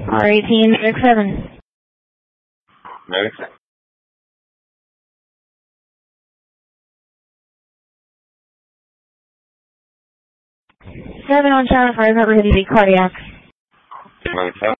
R18, Medic 7. Medic 7 on channel 5, ready to be cardiac. Medic 7.